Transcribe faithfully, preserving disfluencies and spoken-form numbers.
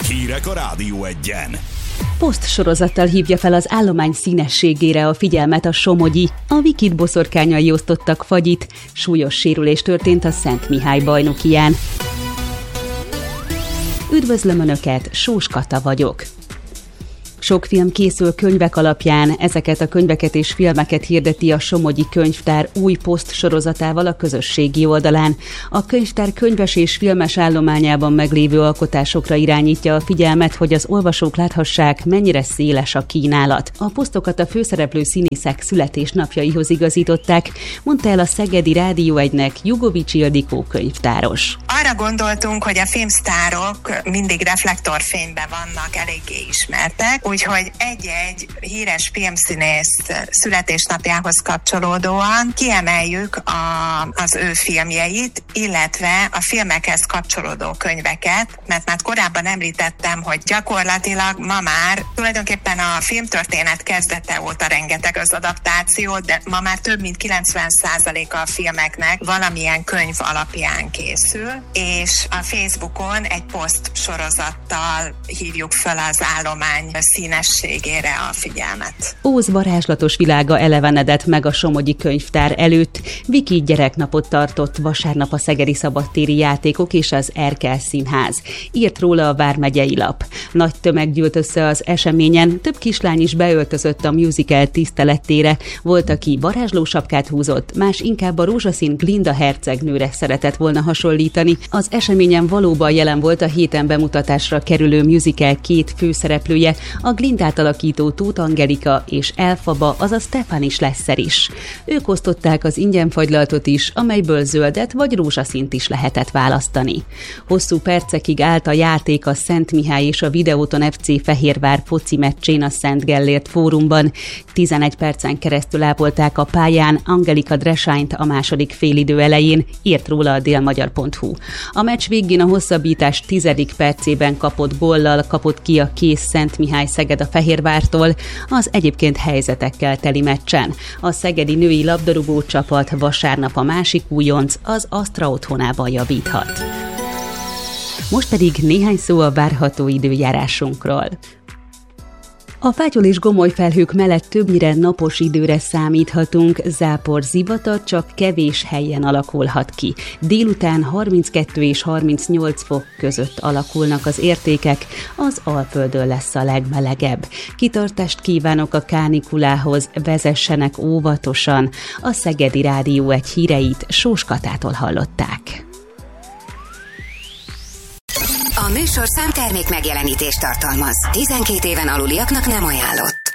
Hírek a Rádió Egyen. Poszt sorozattal hívja fel az állomány színességére a figyelmet a somogyi. A Vikid boszorkányai osztottak fagyit, súlyos sérülés történt a Szent Mihály bajnokián. Üdvözlöm Önöket, Sós Kata vagyok. Sok film készül könyvek alapján, ezeket a könyveket és filmeket hirdeti a Somogyi Könyvtár új poszt sorozatával a közösségi oldalán. A könyvtár könyves és filmes állományában meglévő alkotásokra irányítja a figyelmet, hogy az olvasók láthassák, mennyire széles a kínálat. A posztokat a főszereplő színészek születésnapjaihoz igazították, mondta el a Szegedi Rádió Egynek Jugovics Ildikó könyvtáros. Arra gondoltunk, hogy a filmsztárok mindig reflektorfényben vannak, eléggé ismertek, úgyhogy egy-egy híres filmszínész születésnapjához kapcsolódóan kiemeljük a, az ő filmjeit, illetve a filmekhez kapcsolódó könyveket, mert már korábban említettem, hogy gyakorlatilag ma már tulajdonképpen a filmtörténet kezdete óta rengeteg az adaptáció, de ma már több mint kilencven százaléka a filmeknek valamilyen könyv alapján készül, és a Facebookon egy poszt sorozattal hívjuk fel az állomány színességére a figyelmet. Óz varázslatos világa elevenedett meg a Somogyi Könyvtár előtt. Vikid gyereknapot tartott vasárnap a Szegedi Szabadtéri Játékok és az Erkel Színház. Írt róla a vármegyei lap. Nagy tömeg gyűlt össze az eseményen, több kislány is beöltözött a musical tisztelettére. Volt, aki varázslósapkát húzott, más inkább a rózsaszín Glinda hercegnőre szeretett volna hasonlítani. Az eseményen valóban jelen volt a héten bemutatásra kerülő musical két főszereplője, a Glindát alakító Tóth Angelika és Elfaba, azaz Stefani Schlesser is. Ők osztották az ingyenfagylaltot is, amelyből zöldet vagy rózsaszínt is lehetett választani. Hosszú percekig állt a játék a Szent Mihály és a Videóton ef cé Fehérvár foci meccsén a Szent Gellért fórumban. tizenegy percen keresztül ápolták a pályán Angelika Dresányt a második félidő elején, írt róla a délmagyar pont hu. A meccs végén a hosszabbítás tizedik percében kapott góllal kapott ki a kész Szent Mihály Szeged a Fehérvártól, az egyébként helyzetekkel teli meccsen. A szegedi női labdarúgó csapat vasárnap a másik újonc, az Astra otthonában javíthat. Most pedig néhány szó a várható időjárásunkról. A fátyol és gomoly felhők mellett többnyire napos időre számíthatunk, zápor, zivatar csak kevés helyen alakulhat ki. Délután harminckettő és harmincnyolc fok között alakulnak az értékek, az Alföldön lesz a legmelegebb. Kitartást kívánok a kánikulához, vezessenek óvatosan. A Szegedi Rádió Egy híreit Sós Katától hallották. A műsorszám termék megjelenítést tartalmaz. tizenkét éven aluliaknak nem ajánlott.